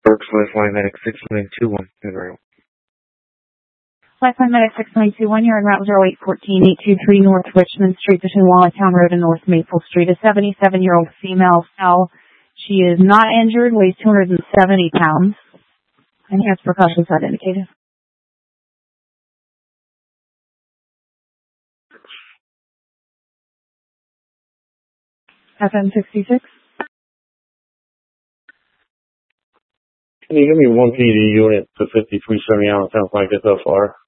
Lifeline Medic 6921. Lifeline Medic 6921, you're en route 0814-823 North Richmond Street between Wallatown Road and North Maple Street. A 77-year-old female fell. She is not injured, weighs 270 pounds, and has percussion side indicated. FM 66. Can you give me one PD unit to 5370 Allentown Blanket so far?